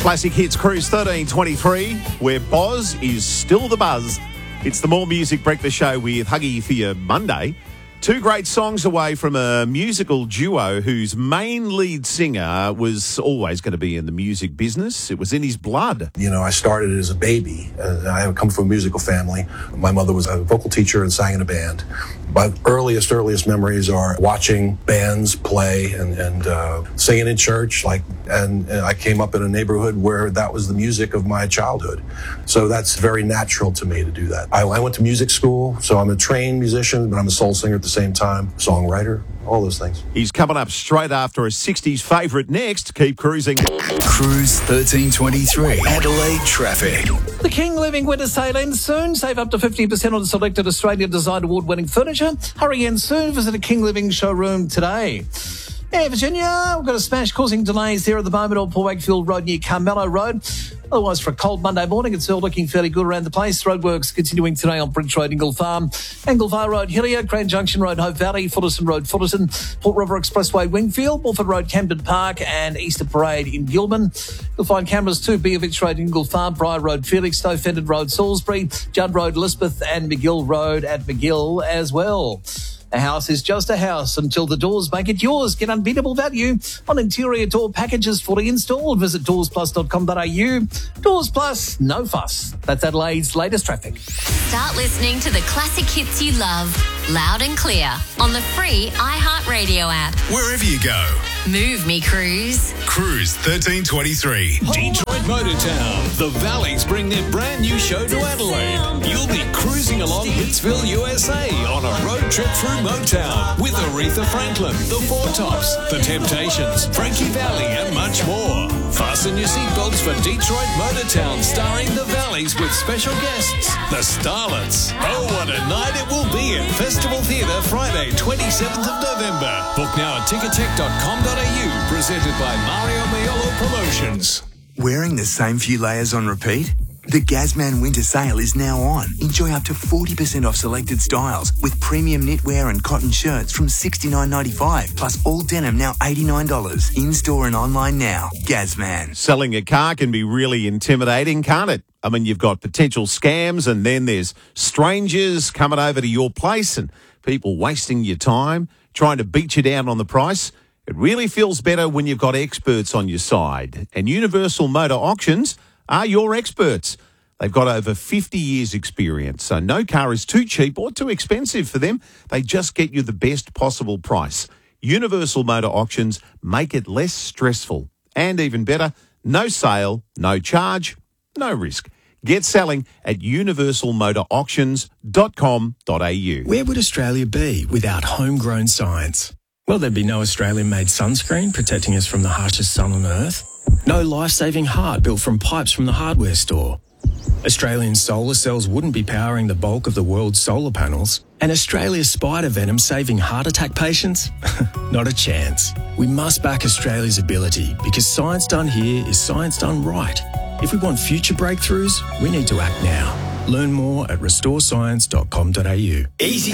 Classic Hits Cruise 1323, where Boz is still the buzz. It's the More Music Breakfast Show with Huggy for your Monday. Two great songs away from a musical duo whose main lead singer was always going to be in the music business. It was in his blood. You know, I started as a baby. I come from a musical family. My mother was a vocal teacher and sang in a band. My earliest memories are watching bands play and singing in church. And I came up in a neighborhood where that was the music of my childhood. So that's very natural to me to do that. I went to music school, so I'm a trained musician, but I'm a soul singer at the same time, songwriter, all those things. He's coming up straight after a 60s favourite next. Keep cruising. Cruise 1323, Adelaide traffic. The King Living Winter Sale ends soon. Save up to 50% on selected Australian Design Award-winning furniture. Hurry in soon. Visit a King Living showroom today. Hey, Virginia, we've got a smash causing delays there at the moment on Port Wakefield Road near Carmelo Road. Otherwise, for a cold Monday morning, it's all looking fairly good around the place. Roadworks continuing today on Bridge Road, Ingle Farm, Anglevale Road, Hillier, Grand Junction Road, Hope Valley, Fullerton Road, Fullerton, Port River Expressway, Wingfield, Morford Road, Camden Park, and Easter Parade in Gilman. You'll find cameras too, Beavich Road, Ingle Farm, Briar Road, Felixstowe, Fendon Road, Salisbury, Judd Road, Elizabeth, and McGill Road at McGill as well. A house is just a house until the doors make it yours. Get unbeatable value on interior door packages fully installed. Visit doorsplus.com.au. Doors Plus, no fuss. That's Adelaide's latest traffic. Start listening to the classic hits you love, loud and clear, on the free iHeartRadio app. Wherever you go. Move me, Cruise. Cruise 1323. Detroit Motortown. The Valleys bring their brand new show to Adelaide. You'll be cruising along Hitsville, USA on a road trip through Motown with Aretha Franklin, The Four Tops, The Temptations, Frankie Valli, and much more. Fasten your seatbelts for Detroit Motortown, starring The Valleys with special guests, The Starlets. Oh, what a night it will be at Festival Theatre Friday, 27th of November. Book now at tickettech.com.au, presented by Mario Maiolo Promotions. Wearing the same few layers on repeat? The Gazman Winter Sale is now on. Enjoy up to 40% off selected styles with premium knitwear and cotton shirts from $69.95, plus all denim now $89. In-store and online now. Gazman. Selling a car can be really intimidating, can't it? I mean, you've got potential scams and then there's strangers coming over to your place and people wasting your time, trying to beat you down on the price. It really feels better when you've got experts on your side. And Universal Motor Auctions are your experts. They've got over 50 years experience, so no car is too cheap or too expensive for them. They just get you the best possible price. Universal Motor Auctions make it less stressful. And even better, no sale, no charge, no risk. Get selling at universalmotorauctions.com.au. Where would Australia be without homegrown science? Well, there'd be no Australian-made sunscreen protecting us from the harshest sun on Earth. No life-saving heart built from pipes from the hardware store. Australian solar cells wouldn't be powering the bulk of the world's solar panels. And Australia's spider venom saving heart attack patients? Not a chance. We must back Australia's ability because science done here is science done right. If we want future breakthroughs, we need to act now. Learn more at restorescience.com.au. Easy